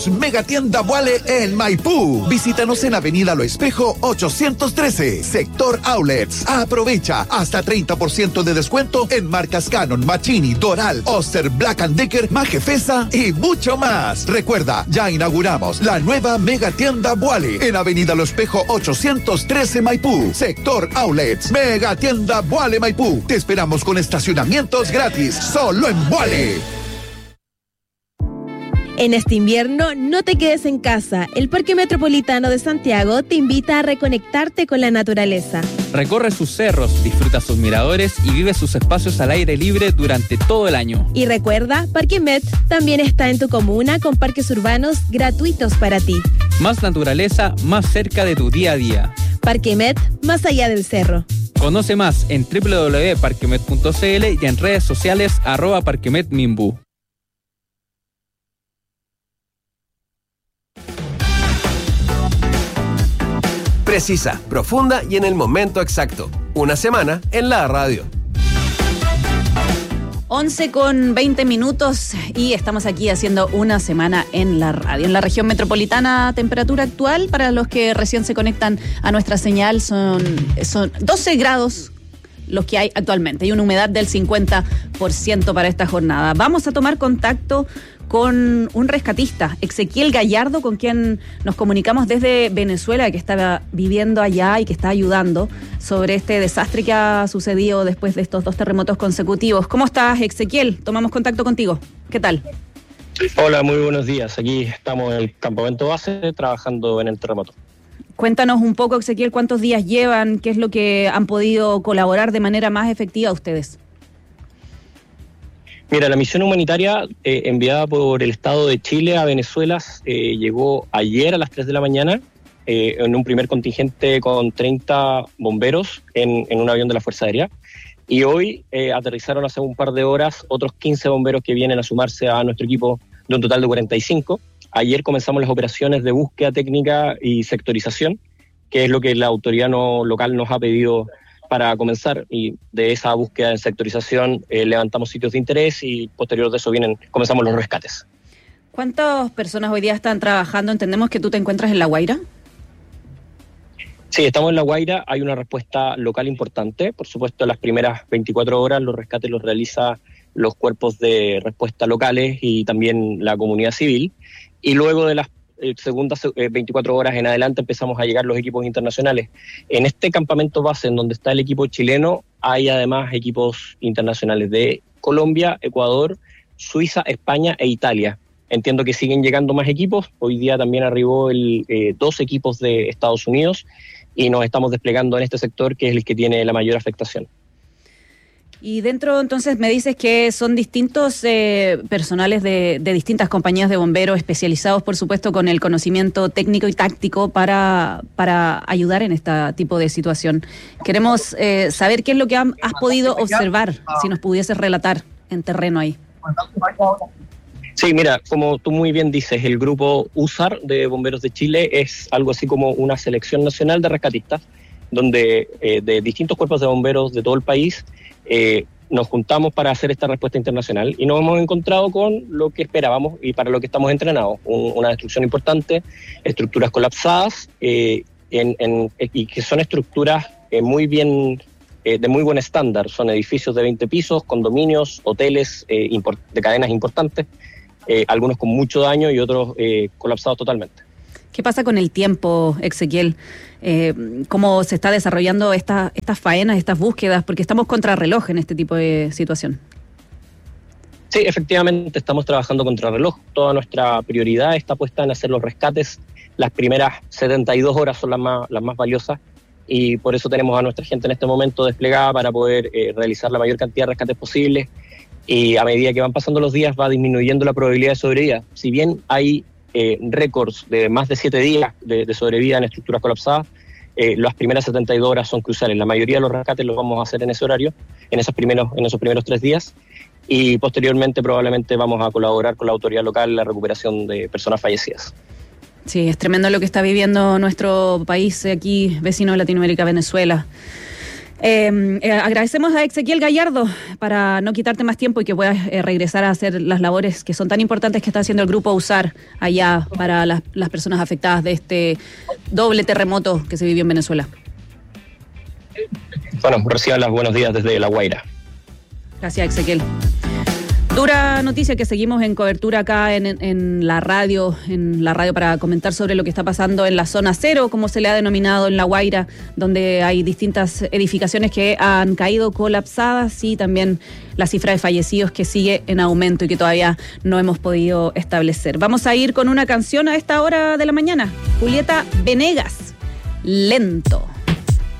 Mega Tienda Boale en Maipú. Visítanos en Avenida Lo Espejo 813, Sector Outlets. Aprovecha hasta 30% de descuento en marcas Canon, Machini, Doral, Oster, Black & Decker, Majefesa y mucho más. Recuerda, ya inauguramos la nueva Mega Tienda Boale en Avenida Lo Espejo 813 Maipú, Sector Outlets. Mega Tienda Boale Maipú. Te esperamos con estacionamientos gratis, solo en Boale. En este invierno, no te quedes en casa. El Parque Metropolitano de Santiago te invita a reconectarte con la naturaleza. Recorre sus cerros, disfruta sus miradores y vive sus espacios al aire libre durante todo el año. Y recuerda, Parque Met también está en tu comuna con parques urbanos gratuitos para ti. Más naturaleza, más cerca de tu día a día. Parque Met, más allá del cerro. Conoce más en www.parquemet.cl y en redes sociales @parquemetminbu. Precisa, profunda y en el momento exacto. Una semana en la radio. 11:20 y estamos aquí haciendo una semana en la radio. En la región metropolitana, temperatura actual para los que recién se conectan a nuestra señal son 12 grados los que hay actualmente y una humedad del 50% para esta jornada. Vamos a tomar contacto con un rescatista, Ezequiel Gallardo, con quien nos comunicamos desde Venezuela, que está viviendo allá y que está ayudando sobre este desastre que ha sucedido después de estos 2 terremotos consecutivos. ¿Cómo estás, Ezequiel? Tomamos contacto contigo. ¿Qué tal? Hola, muy buenos días. Aquí estamos en el campamento base trabajando en el terremoto. Cuéntanos un poco, Ezequiel, ¿cuántos días llevan? ¿Qué es lo que han podido colaborar de manera más efectiva ustedes? Mira, la misión humanitaria enviada por el Estado de Chile a Venezuela llegó ayer a las 3 de la mañana en un primer contingente con 30 bomberos en un avión de la Fuerza Aérea. Y hoy aterrizaron hace un par de horas otros 15 bomberos que vienen a sumarse a nuestro equipo de un total de 45. Ayer comenzamos las operaciones de búsqueda técnica y sectorización, que es lo que la autoridad local nos ha pedido para comenzar, y de esa búsqueda en sectorización levantamos sitios de interés y posterior de eso comenzamos los rescates. ¿Cuántas personas hoy día están trabajando? Entendemos que tú te encuentras en La Guaira. Sí, estamos en La Guaira, hay una respuesta local importante. Por supuesto, las primeras 24 horas los rescates los realiza los cuerpos de respuesta locales y también la comunidad civil. Y luego de las segundas 24 horas en adelante empezamos a llegar los equipos internacionales. En este campamento base en donde está el equipo chileno hay además equipos internacionales de Colombia, Ecuador, Suiza, España e Italia. Entiendo que siguen llegando más equipos. Hoy día también arribó 2 equipos de Estados Unidos y nos estamos desplegando en este sector que es el que tiene la mayor afectación. Y dentro, entonces, me dices que son distintos personales de distintas compañías de bomberos especializados, por supuesto, con el conocimiento técnico y táctico para ayudar en este tipo de situación. Queremos saber qué es lo que has podido observar, si nos pudieses relatar en terreno ahí. Sí, mira, como tú muy bien dices, el grupo USAR de Bomberos de Chile es algo así como una selección nacional de rescatistas, donde de distintos cuerpos de bomberos de todo el país nos juntamos para hacer esta respuesta internacional y nos hemos encontrado con lo que esperábamos y para lo que estamos entrenados, una destrucción importante, estructuras colapsadas y que son estructuras muy bien, de muy buen estándar, son edificios de 20 pisos, condominios, hoteles de cadenas importantes, algunos con mucho daño y otros colapsados totalmente. ¿Qué pasa con el tiempo, Ezequiel? ¿Cómo se está desarrollando estas faenas, estas búsquedas? Porque estamos contrarreloj en este tipo de situación. Sí, efectivamente, estamos trabajando contrarreloj. Toda nuestra prioridad está puesta en hacer los rescates. Las primeras 72 horas son las más valiosas y por eso tenemos a nuestra gente en este momento desplegada para poder realizar la mayor cantidad de rescates posibles. Y a medida que van pasando los días va disminuyendo la probabilidad de sobrevida. Si bien hay récords de más de 7 días de sobrevida en estructuras colapsadas, las primeras 72 horas son cruciales. La mayoría de los rescates los vamos a hacer en ese horario, en esos primeros 3 días, y posteriormente probablemente vamos a colaborar con la autoridad local en la recuperación de personas fallecidas. Sí, es tremendo lo que está viviendo nuestro país aquí, vecino de Latinoamérica, Venezuela. Agradecemos a Ezequiel Gallardo para no quitarte más tiempo y que puedas regresar a hacer las labores que son tan importantes que está haciendo el Grupo USAR allá para las personas afectadas de este doble terremoto que se vivió en Venezuela. Bueno, reciban los buenos días desde La Guaira. Gracias, Ezequiel. Dura noticia que seguimos en cobertura acá en la radio para comentar sobre lo que está pasando en la zona cero, como se le ha denominado en La Guaira, donde hay distintas edificaciones que han caído colapsadas y también la cifra de fallecidos que sigue en aumento y que todavía no hemos podido establecer. Vamos a ir con una canción a esta hora de la mañana. Julieta Venegas, Lento.